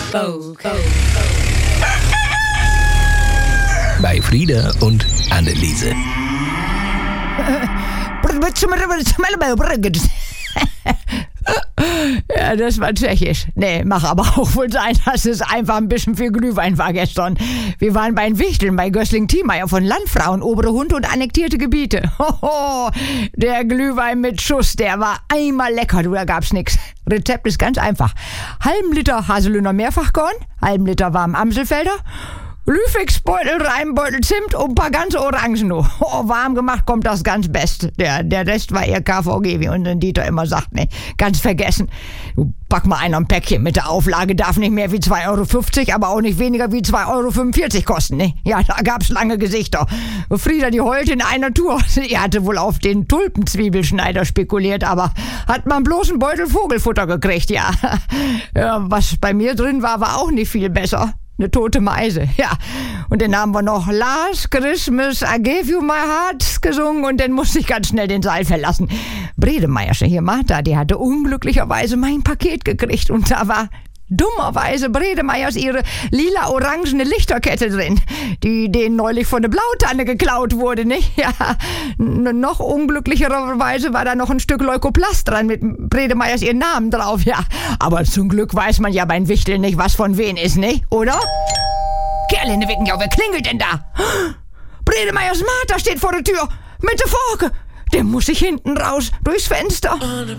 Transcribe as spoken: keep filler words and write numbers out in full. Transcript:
Bei Frieda und Anneliese. Ja, das war tschechisch. Nee, mach aber auch wohl sein, dass es einfach ein bisschen viel Glühwein war gestern. Wir waren bei den Wichteln bei Gößling-Thiemeyer von Landfrauen, obere Hunde und annektierte Gebiete. Hoho, der Glühwein mit Schuss, der war einmal lecker, du, da gab's nix. Rezept ist ganz einfach. Halben Liter Haselüner Mehrfachkorn, halben Liter warmen Amselfelder, Glühfixbeutel, Reimbeutel Zimt und ein paar ganze Orangen. Oh, warm gemacht kommt das ganz Beste. Der, der Rest war eher K V G, wie unser Dieter immer sagt. Ne, ganz vergessen. Du, pack mal einer ein Päckchen mit der Auflage, darf nicht mehr wie zwei Euro fünfzig, aber auch nicht weniger wie zwei Euro fünfundvierzig kosten. Ne? Ja, da gab's lange Gesichter. Frieda, die heulte in einer Tour. Sie hatte wohl auf den Tulpenzwiebelschneider spekuliert, aber hat man bloß einen Beutel Vogelfutter gekriegt, ja. Ja, was bei mir drin war, war auch nicht viel besser. Eine tote Meise, ja. Und dann haben wir noch Last Christmas, I gave you my heart gesungen und dann musste ich ganz schnell den Saal verlassen. Bredemeiersche hier, Martha, die hatte unglücklicherweise mein Paket gekriegt und da war dummerweise Bredemeyers ihre lila-orangene Lichterkette drin, die denen neulich von der Blautanne geklaut wurde, nicht? Ja, N- noch unglücklicherweise war da noch ein Stück Leukoplast dran mit Bredemeyers ihren Namen drauf, ja. Aber zum Glück weiß man ja beim Wichteln nicht, was von wen ist, nicht? Oder? Kerline wicken ja, wer klingelt denn da? Bredemeyers Martha steht vor der Tür mit der Forke. Der muss sich hinten raus, durchs Fenster.